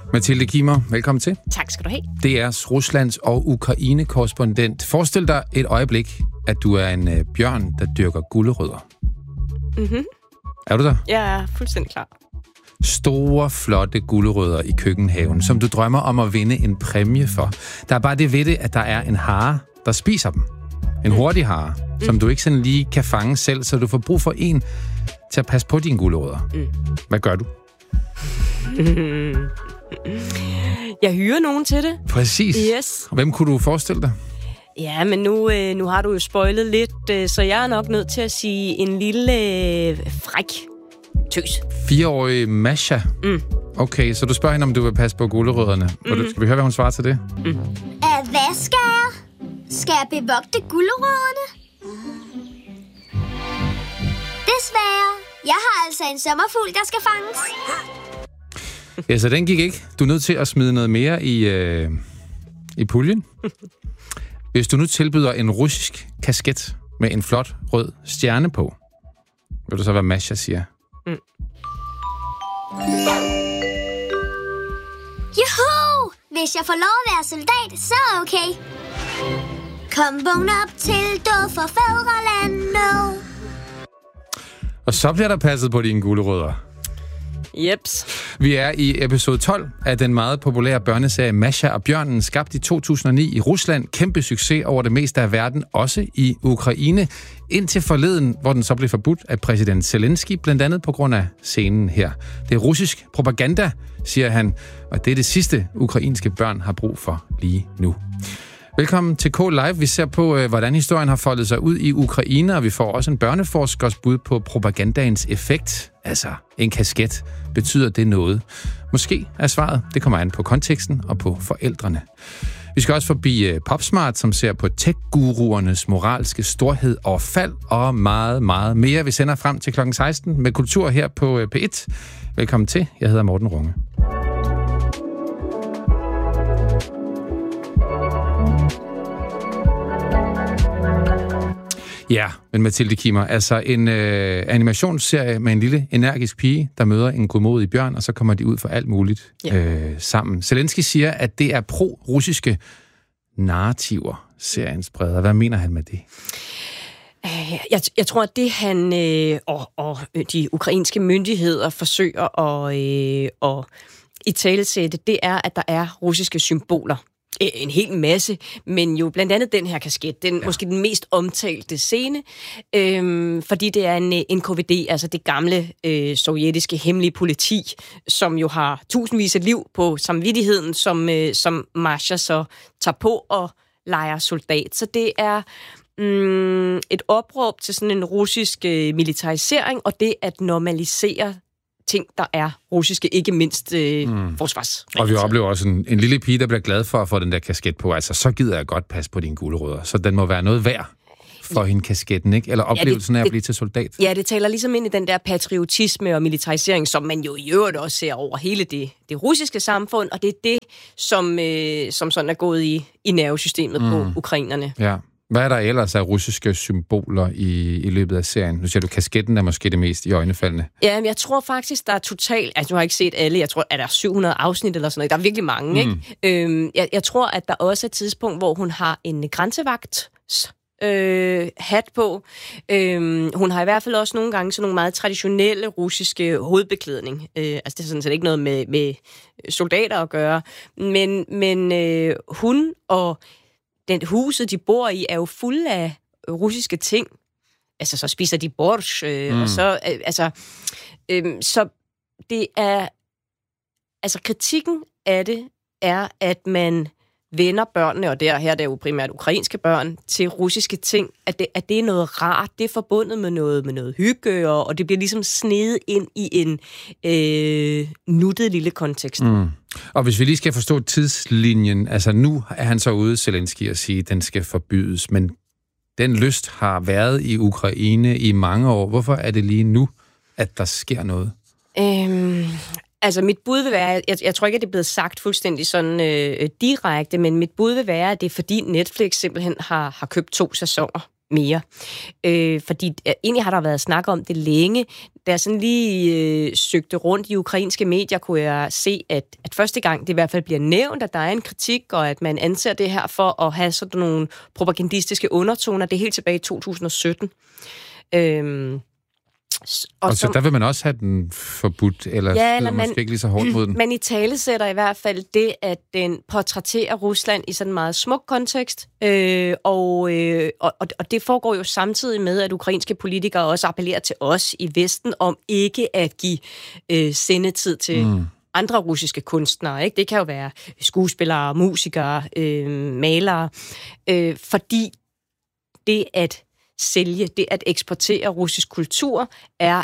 Mathilde Kimmer, velkommen til. Tak skal du have. DR's Ruslands- og Ukraine-korrespondent. Forestil dig et øjeblik, at du er en bjørn, der dyrker gulerødder. Mhm. Er du der? Jeg er fuldstændig klar. Store, flotte gulerødder i køkkenhaven, som du drømmer om at vinde en præmie for. Der er bare det ved det, at der er en hare, der spiser dem. En hurtig hare, som du ikke sådan lige kan fange selv, så du får brug for en til at passe på dine gulerødder. Hvad gør du? Jeg hyrer nogen til det. Præcis. Yes. Hvem kunne du forestille dig? Ja, men nu har du jo spoilet lidt, så jeg er nok nødt til at sige en lille fræk tøs. 4-årige Masha. Okay, så du spørger hende, om du vil passe på gulerødderne. Skal vi høre, hvad hun svarer til det? Hvad skal jeg? Skal jeg bevogte gulerødderne? Desværre. Jeg har altså en sommerfugl, der skal fanges. Ja, så den gik ikke. Du er nødt til at smide noget mere i puljen. Hvis du nu tilbyder en russisk kasket med en flot rød stjerne på, vil du så, hvad Masha siger? Juhu! Hvis jeg får lov at være soldat, så okay. Kom, vågn op til død for fædrelandet. Og så bliver der passet på dine gulerødder. Jeps. Vi er i episode 12 af den meget populære børneserie Masha og Bjørnen, skabt i 2009 i Rusland. Kæmpe succes over det meste af verden, også i Ukraine. Indtil forleden, hvor den så blev forbudt af præsident Zelensky, blandt andet på grund af scenen her. Det er russisk propaganda, siger han, og det er det sidste, ukrainske børn har brug for lige nu. Velkommen til K-Live. Vi ser på, hvordan historien har foldet sig ud i Ukraine, og vi får også en børneforskers bud på propagandaens effekt. Altså, en kasket. Betyder det noget? Måske er svaret. Det kommer an på konteksten og på forældrene. Vi skal også forbi Popsmart, som ser på tech-guruernes moralske storhed og fald, og meget, meget mere. Vi sender frem til kl. 16 med kultur her på P1. Velkommen til. Jeg hedder Morten Runge. Ja, men Mathilde Kimmer, altså en animationsserie med en lille energisk pige, der møder en godmodig bjørn, og så kommer de ud for alt muligt sammen. Zelensky siger, at det er pro-russiske narrativer, serien spreder. Hvad mener han med det? Jeg tror, at det han og de ukrainske myndigheder forsøger at italesætte, det er, at der er russiske symboler. En hel masse, men jo blandt andet den her kasket, måske den mest omtalte scene, fordi det er en NKVD, altså det gamle sovjetiske hemmelige politi, som jo har tusindvis af liv på samvittigheden, som Masha så tager på og leger soldat. Så det er et opråb til sådan en russisk militarisering, og det at normalisere ting, der er russiske, ikke mindst forsvars. Og vi oplever også en lille pige, der bliver glad for at få den der kasket på. Altså, så gider jeg godt passe på dine gulerødder. Så den må være noget værd for hende kasketten, ikke? Eller oplevelsen af at blive til soldat. Ja, det taler ligesom ind i den der patriotisme og militarisering, som man jo i øvrigt også ser over hele det russiske samfund, og det er det, som sådan er gået i nervesystemet på ukrainerne. Ja. Hvad er der ellers af russiske symboler i løbet af serien? Nu siger du, kasketten er måske det mest i øjnefaldende. Ja, men jeg tror faktisk, der er totalt... Altså, nu har jeg ikke set alle. Jeg tror, at der er 700 afsnit eller sådan noget. Der er virkelig mange, ikke? Jeg tror, at der også er et tidspunkt, hvor hun har en grænsevagt hat på. Hun har i hvert fald også nogle gange sådan nogle meget traditionelle russiske hovedbeklædning. Altså, det er sådan set ikke noget med soldater at gøre. Men hun og den huset, de bor i, er jo fuld af russiske ting. Altså, så spiser de borsch, og så... så det er... Altså, kritikken af det er, at man vender børnene, og her er det jo primært ukrainske børn, til russiske ting, at det er noget rart, det er forbundet med noget hygge, og det bliver ligesom snedet ind i en nuttet lille kontekst. Og hvis vi lige skal forstå tidslinjen, altså nu er han så ude, Zelensky, og sige, at den skal forbydes, men den lyst har været i Ukraine i mange år. Hvorfor er det lige nu, at der sker noget? Altså, mit bud vil være, jeg tror ikke, at det er blevet sagt fuldstændig sådan direkte, men mit bud vil være, at det er fordi Netflix simpelthen har købt 2 sæsoner mere. Fordi egentlig har der været snak om det længe, da jeg sådan lige søgte rundt i ukrainske medier, kunne jeg se, at første gang det i hvert fald bliver nævnt, at der er en kritik, og at man anser det her for at have sådan nogle propagandistiske undertoner. Det er helt tilbage i 2017. Og så der vil man også have den forbudt, eller måske ikke lige så hårdt mod den? Man i tale sætter i hvert fald det, at den portrætterer Rusland i sådan en meget smuk kontekst, og det foregår jo samtidig med, at ukrainske politikere også appellerer til os i Vesten om ikke at give sendetid til andre russiske kunstnere. Ikke? Det kan jo være skuespillere, musikere, malere, fordi det at sælge, det at eksportere russisk kultur, er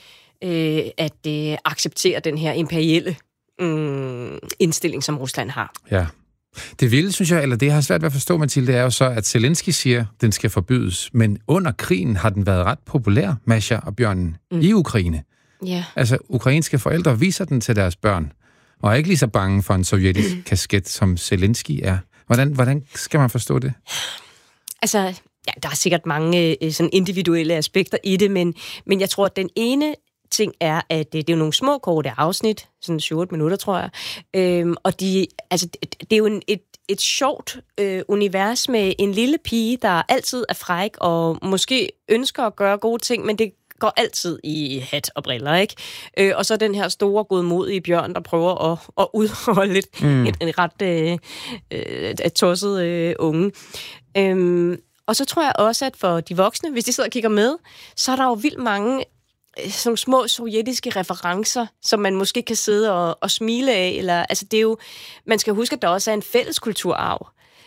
at acceptere den her imperielle indstilling, som Rusland har. Ja. Det vilde, synes jeg, eller det jeg har svært ved at forstå, Mathilde, er jo så, at Zelensky siger, at den skal forbydes, men under krigen har den været ret populær, Masha og bjørnen, i Ukraine. Yeah. Altså, ukrainske forældre viser den til deres børn, og er ikke lige så bange for en sovjetisk kasket, som Zelensky er. Hvordan skal man forstå det? Altså, ja, der er sikkert mange sådan individuelle aspekter i det, men jeg tror, at den ene ting er, at det er jo nogle små, korte afsnit, sådan 7-8 minutter, tror jeg, og det er jo et sjovt univers med en lille pige, der altid er fræk og måske ønsker at gøre gode ting, men det går altid i hat og briller, ikke? Og så den her store, godmodige bjørn, der prøver at udholde en ret tosset unge. Og så tror jeg også, at for de voksne, hvis de sidder og kigger med, så er der jo vildt mange sådan små sovjetiske referencer, som man måske kan sidde og smile af. Eller, altså det er jo, man skal huske, at der også er en fælles kulturarv.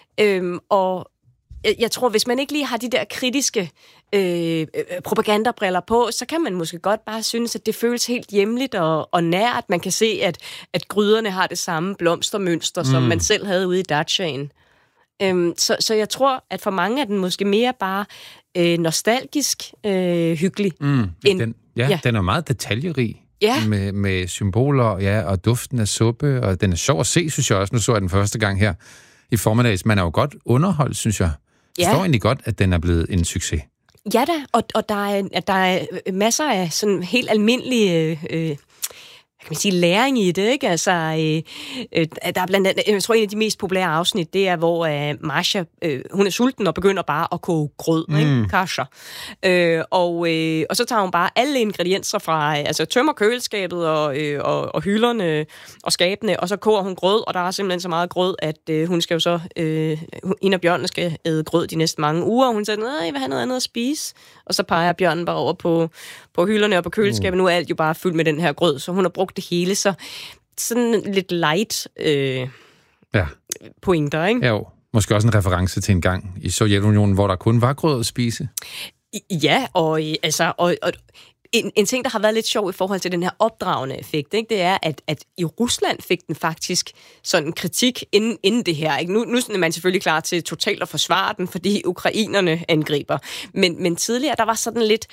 Og jeg tror, hvis man ikke lige har de der kritiske propagandabriller på, så kan man måske godt bare synes, at det føles helt hjemligt og nært. Man kan se, at gryderne har det samme blomstermønster, som man selv havde ude i dachaen. Så jeg tror, at for mange er den måske mere bare nostalgisk hyggelig. Den er meget detaljerig. Ja. Med symboler, og duften af suppe, og den er sjov at se, synes jeg også. Nu så jeg den første gang her i formiddags. Man er jo godt underholdt, synes jeg. Jeg forstår egentlig godt, at den er blevet en succes. Ja da, og der er masser af sådan helt almindelige kan man sige, læring i det, ikke? Altså, der er blandt andet, jeg tror, en af de mest populære afsnit, det er, hvor Masha, hun er sulten og begynder bare at koge grød, ikke? Kasha. Og så tager hun bare alle ingredienser fra, altså tømmer køleskabet og hylderne og skabene, og så koger hun grød, og der er simpelthen så meget grød, at hun skal jo så, en af bjørnene skal æde grød de næste mange uger, og hun siger, nej, jeg vil have noget andet at spise. Og så peger bjørnen bare over på hylderne og på køleskabet. Nu er alt jo bare fyldt med den her grød, så hun har brugt det hele, så sådan lidt light pointer, ikke? Jo, måske også en reference til en gang i Sovjetunionen, hvor der kun var grød at spise. Ja, og en ting, der har været lidt sjov i forhold til den her opdragende effekt, ikke, det er, at i Rusland fik den faktisk sådan en kritik inden det her. Ikke? Nu er man selvfølgelig klar til totalt at forsvare den, fordi ukrainerne angriber. Men tidligere, der var sådan lidt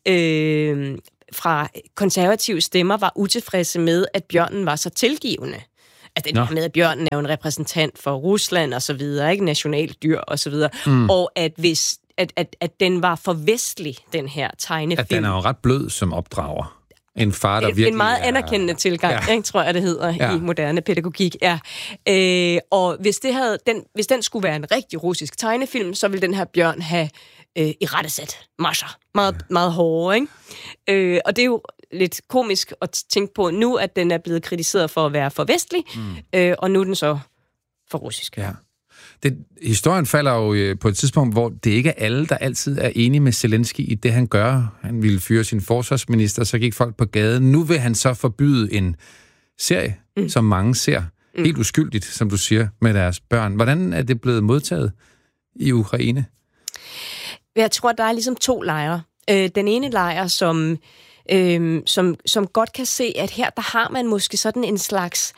fra konservative stemmer, var utilfredse med, at bjørnen var så tilgivende. Altså det der med, at bjørnen er jo en repræsentant for Rusland og så videre, ikke, nationaldyr og så videre. Og at hvis at den var for vestlig, den her tegnefilm. At den er jo ret blød som opdrager. En far, der virkelig en meget anerkendende tilgang, ikke, tror jeg, det hedder i moderne pædagogik. Ja. Og hvis den skulle være en rigtig russisk tegnefilm, så ville den her bjørn have irettesat Masha. Meget, meget hårdere, ikke? Og det er jo lidt komisk at tænke på nu, at den er blevet kritiseret for at være for vestlig, og nu er den så for russisk. Ja. Historien falder jo på et tidspunkt, hvor det ikke er alle, der altid er enige med Zelensky i det, han gør. Han ville fyre sin forsvarsminister, så gik folk på gaden. Nu vil han så forbyde en serie, som mange ser. Helt uskyldigt, som du siger, med deres børn. Hvordan er det blevet modtaget i Ukraine? Jeg tror, der er ligesom to lejre. Den ene lejr, som godt kan se, at her, der har man måske sådan en slags...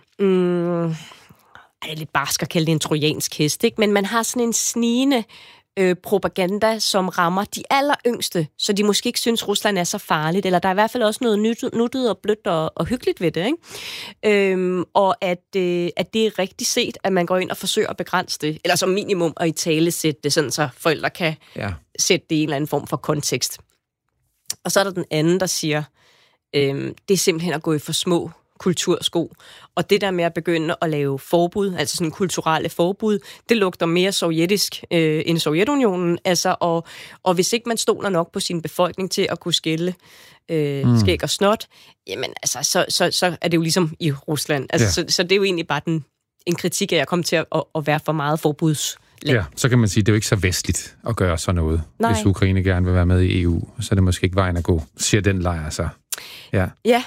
det er lidt barsk at kalde det en trojansk hest, ikke? Men man har sådan en snigende propaganda, som rammer de alleryngste, så de måske ikke synes, Rusland er så farligt, eller der er i hvert fald også noget nuttet og blødt og hyggeligt ved det, ikke? Og at det er rigtig set, at man går ind og forsøger at begrænse det, eller som minimum at italesætte det, sådan så forældre kan sætte det i en eller anden form for kontekst. Og så er der den anden, der siger, det er simpelthen at gå i for små kultursko. Og det der med at begynde at lave forbud, altså sådan kulturelle forbud, det lugter mere sovjetisk end Sovjetunionen. Altså, og hvis ikke man stoler nok på sin befolkning til at kunne skille skæg og snot, jamen altså, så er det jo ligesom i Rusland. Altså, så det er jo egentlig bare en kritik af at komme til at være for meget forbudsland. Ja, så kan man sige, at det er jo ikke så vestligt at gøre sådan noget. Nej. Hvis Ukraine gerne vil være med i EU, så er det måske ikke vejen at gå, siger den lejr så. Ja.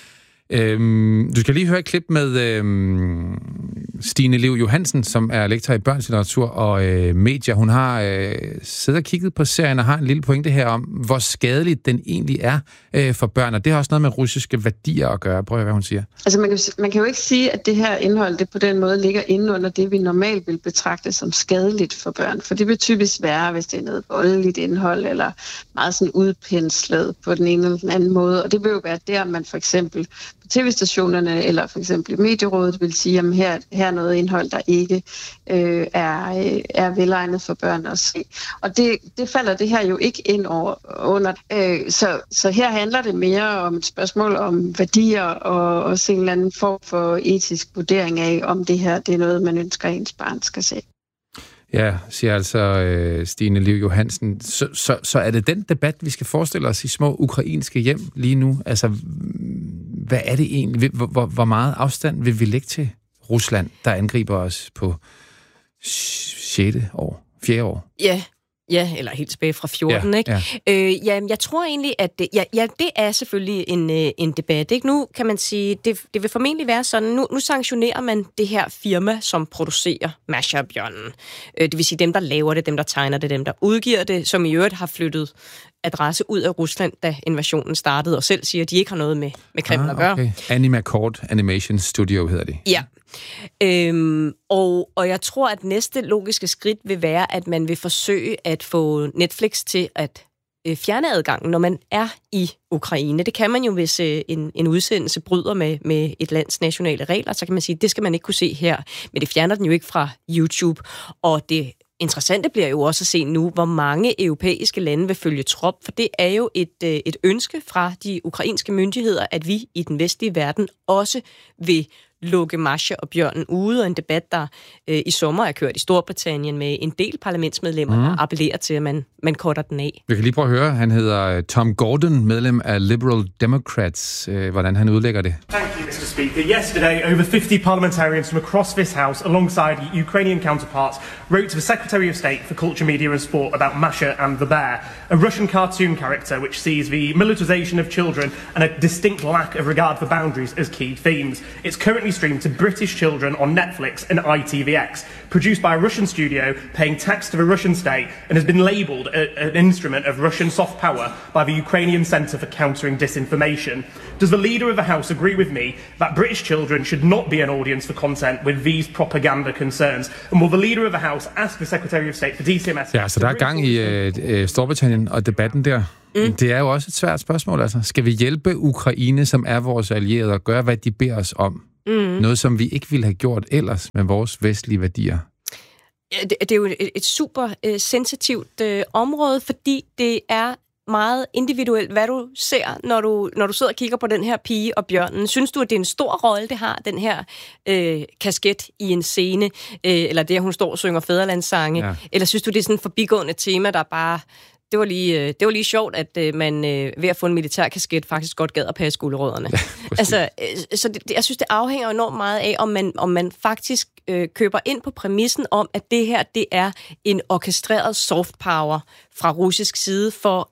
Du skal lige høre et klip med Stine Liv Johansen, som er lektor i børnslitteratur og medier. Hun har siddet og kigget på serien og har en lille pointe her om, hvor skadeligt den egentlig er for børn. Og det har også noget med russiske værdier at gøre. Prøv at høre, hvad hun siger. Altså man kan jo ikke sige, at det her indhold det på den måde ligger inde under det, vi normalt vil betragte som skadeligt for børn. For det vil typisk være, hvis det er noget voldeligt indhold, eller meget sådan udpenslet på den ene eller den anden måde. Og det vil jo være der, man for eksempel på tv-stationerne eller for eksempel Medierådet vil sige, at her er noget indhold, der ikke er velegnet for børn at se. Og det falder det her jo ikke ind under. Så her handler det mere om et spørgsmål om værdier og også en eller anden form for etisk vurdering af, om det her det er noget, man ønsker, at ens barn skal se. Ja, siger altså Stine Liv Johansen. Så er det den debat, vi skal forestille os i små ukrainske hjem lige nu? Altså, hvad er det egentlig? Hvor meget afstand vil vi lægge til Rusland, der angriber os på 4. år? Ja, eller helt tilbage fra 14, ikke? Ja. Jeg tror egentlig, at det er selvfølgelig en debat, ikke? Nu kan man sige, det vil formentlig være sådan, nu sanktionerer man det her firma, som producerer Masha og Bjørnen. Det vil sige dem, der laver det, dem, der tegner det, dem, der udgiver det, som i øvrigt har flyttet adresse ud af Rusland, da invasionen startede, og selv siger, at de ikke har noget med Kreml at gøre. Okay. Animacord Animation Studio hedder det. Ja. Og jeg tror, at næste logiske skridt vil være, at man vil forsøge at få Netflix til at fjerne adgangen, når man er i Ukraine. Det kan man jo, hvis en udsendelse bryder med et lands nationale regler, så kan man sige, at det skal man ikke kunne se her. Men det fjerner den jo ikke fra YouTube. Og det interessante bliver jo også at se nu, hvor mange europæiske lande vil følge trop, for det er jo et ønske fra de ukrainske myndigheder, at vi i den vestlige verden også vil lukke Masha og Bjørnen ude, og en debat, der i sommer er kørt i Storbritannien med en del parlamentsmedlemmer, der appellerer til, at man korter den af. Vi kan lige prøve at høre, han hedder Tom Gordon, medlem af Liberal Democrats, hvordan han udlægger det. Thank you, Mr. Speaker. Yesterday, over 50 parliamentarians from across this House, alongside Ukrainian counterparts, wrote to the Secretary of State for Culture, Media and Sport about Masha and the Bear, a Russian cartoon character which sees the militarization of children and a distinct lack of regard for boundaries as key themes. It's currently streamed to British children on Netflix and ITVX, produced by a Russian studio, paying tax to the Russian state, and has been labelled an instrument of Russian soft power by the Ukrainian Centre for Countering Disinformation. Does the leader of the House agree with me that British children should not be an audience for content with these propaganda concerns? And will the leader of the House ask the Secretary of State for DCMS... Ja, så der er gang i Storbritannien og debatten der. Det er jo også et svært spørgsmål, altså. Skal vi hjælpe Ukraine, som er vores allierede, og gøre, hvad de beder os om? Noget, som vi ikke ville have gjort ellers med vores vestlige værdier. Ja, det er jo et super sensitivt område, fordi det er meget individuelt, hvad du ser, når du sidder og kigger på den her pige og bjørnen. Synes du, at det er en stor rolle, det har, den her kasket i en scene, eller det, at hun står og synger fædrelandssange, eller synes du, det er sådan et forbigående tema, der bare... Det var lige sjovt, at man ved at få en militær kasket faktisk godt gad at passe gulerødderne. Ja, så jeg synes, det afhænger enormt meget af, om man faktisk køber ind på præmissen om, at det her, det er en orkestreret soft power fra russisk side for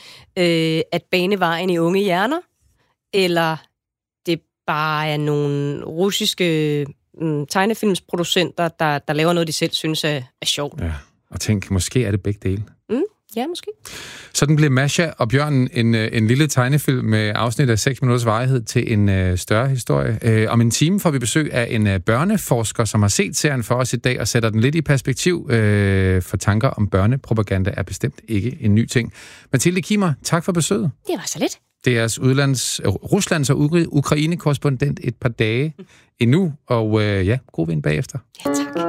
at bane vejen i unge hjerner, eller det bare er nogle russiske tegnefilmsproducenter, der laver noget, de selv synes er sjovt. Ja, og tænk, måske er det begge dele. Ja, måske. Sådan blev Masha og Bjørnen en lille tegnefilm med afsnit af 6 minutters varighed til en større historie. Om en time får vi besøg af en børneforsker, som har set serien for os i dag og sætter den lidt i perspektiv, for tanker om børnepropaganda er bestemt ikke en ny ting. Mathilde Kimmer, tak for besøget. Det var så lidt. Det er Ruslands og Ukraine-korrespondent et par dage endnu, og god vind bagefter. Ja, tak.